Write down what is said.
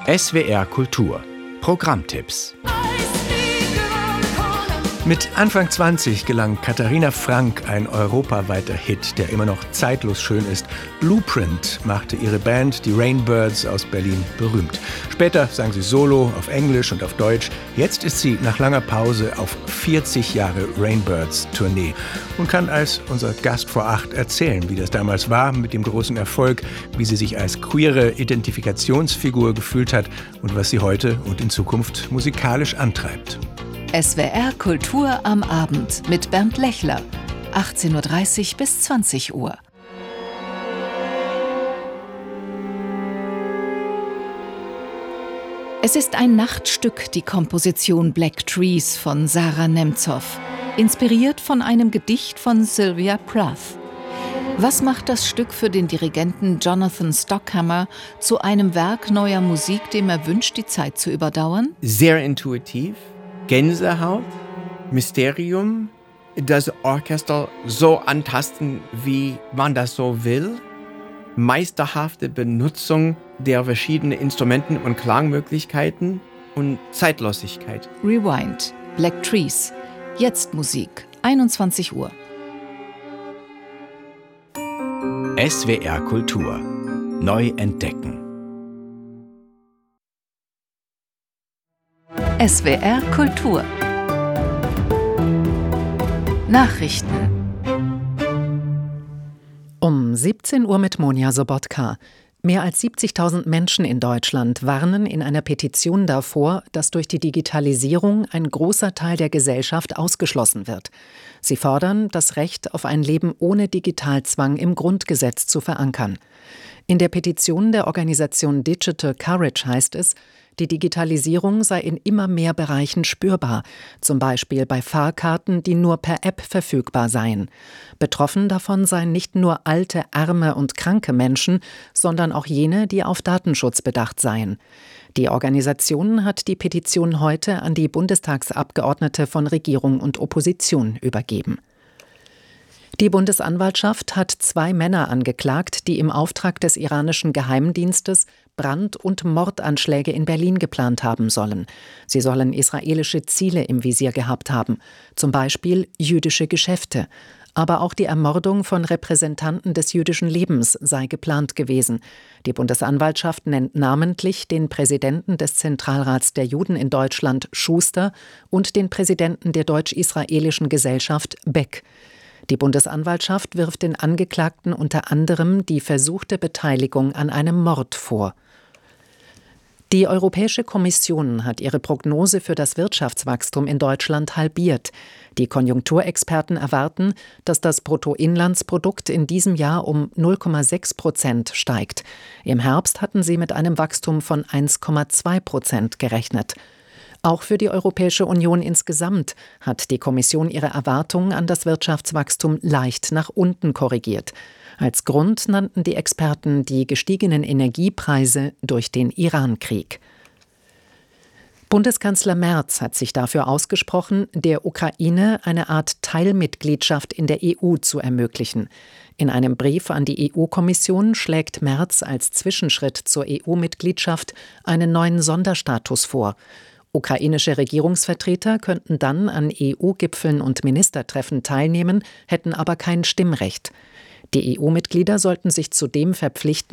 SWR Kultur Programmtipps. Mit Anfang 20 gelang Katharina Frank ein europaweiter Hit, der immer noch zeitlos schön ist. Blueprint machte ihre Band, die Rainbirds aus Berlin, berühmt. Später sang sie solo auf Englisch und auf Deutsch. Jetzt ist sie nach langer Pause auf 40 Jahre Rainbirds-Tournee und kann als unser Gast vor 8 erzählen, wie das damals war mit dem großen Erfolg, wie sie sich als queere Identifikationsfigur gefühlt hat und was sie heute und in Zukunft musikalisch antreibt. SWR Kultur am Abend mit Bernd Lechler, 18:30 bis 20 Uhr. Es ist ein Nachtstück, die Komposition Black Trees von Sarah Nemtsov, inspiriert von einem Gedicht von Sylvia Plath. Was macht das Stück für den Dirigenten Jonathan Stockhammer zu einem Werk neuer Musik, dem er wünscht, die Zeit zu überdauern? Sehr intuitiv. Gänsehaut, Mysterium, das Orchester so antasten, wie man das so will, meisterhafte Benutzung der verschiedenen Instrumenten und Klangmöglichkeiten und Zeitlosigkeit. Rewind, Black Trees, jetzt Musik, 21 Uhr. SWR Kultur neu entdecken. SWR Kultur Nachrichten um 17 Uhr mit Monja Sobotka. Mehr als 70.000 Menschen in Deutschland warnen in einer Petition davor, dass durch die Digitalisierung ein großer Teil der Gesellschaft ausgeschlossen wird. Sie fordern, das Recht auf ein Leben ohne Digitalzwang im Grundgesetz zu verankern. In der Petition der Organisation Digital Courage heißt es, die Digitalisierung sei in immer mehr Bereichen spürbar, zum Beispiel bei Fahrkarten, die nur per App verfügbar seien. Betroffen davon seien nicht nur alte, arme und kranke Menschen, sondern auch jene, die auf Datenschutz bedacht seien. Die Organisation hat die Petition heute an die Bundestagsabgeordnete von Regierung und Opposition übergeben. Die Bundesanwaltschaft hat 2 Männer angeklagt, die im Auftrag des iranischen Geheimdienstes Brand- und Mordanschläge in Berlin geplant haben sollen. Sie sollen israelische Ziele im Visier gehabt haben, zum Beispiel jüdische Geschäfte. Aber auch die Ermordung von Repräsentanten des jüdischen Lebens sei geplant gewesen. Die Bundesanwaltschaft nennt namentlich den Präsidenten des Zentralrats der Juden in Deutschland, Schuster, und den Präsidenten der Deutsch-Israelischen Gesellschaft, Beck. Die Bundesanwaltschaft wirft den Angeklagten unter anderem die versuchte Beteiligung an einem Mord vor. Die Europäische Kommission hat ihre Prognose für das Wirtschaftswachstum in Deutschland halbiert. Die Konjunkturexperten erwarten, dass das Bruttoinlandsprodukt in diesem Jahr um 0,6% steigt. Im Herbst hatten sie mit einem Wachstum von 1,2% gerechnet. Auch für die Europäische Union insgesamt hat die Kommission ihre Erwartungen an das Wirtschaftswachstum leicht nach unten korrigiert. Als Grund nannten die Experten die gestiegenen Energiepreise durch den Iran-Krieg. Bundeskanzler Merz hat sich dafür ausgesprochen, der Ukraine eine Art Teilmitgliedschaft in der EU zu ermöglichen. In einem Brief an die EU-Kommission schlägt Merz als Zwischenschritt zur EU-Mitgliedschaft einen neuen Sonderstatus vor. Ukrainische Regierungsvertreter könnten dann an EU-Gipfeln und Ministertreffen teilnehmen, hätten aber kein Stimmrecht. Die EU-Mitglieder sollten sich zudem verpflichten,